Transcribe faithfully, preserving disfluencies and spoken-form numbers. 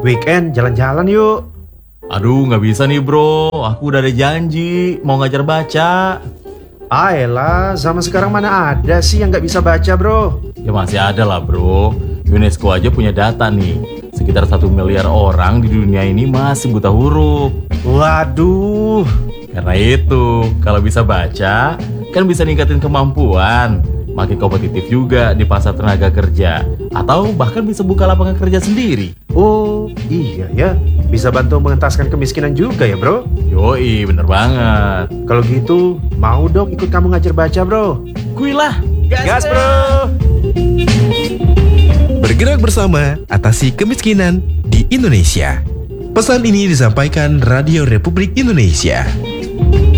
weekend jalan-jalan yuk. Aduh, nggak bisa nih bro, aku udah ada janji mau ngajar baca. Ayolah, zaman sekarang mana ada sih yang nggak bisa baca bro? Ya masih ada lah bro, UNESCO aja punya data nih. Sekitar satu miliar orang di dunia ini masih buta huruf. Waduh. Karena itu, kalau bisa baca, kan bisa ningkatin kemampuan. Makin kompetitif juga di pasar tenaga kerja. Atau bahkan bisa buka lapangan kerja sendiri. Oh iya ya, bisa bantu mengentaskan kemiskinan juga ya bro? Yoi, bener banget. Kalau gitu, mau dong ikut kamu ngajar baca bro? Kuilah, gas, Gas bro! Bergerak bersama atasi kemiskinan di Indonesia. Pesan ini disampaikan Radio Republik Indonesia.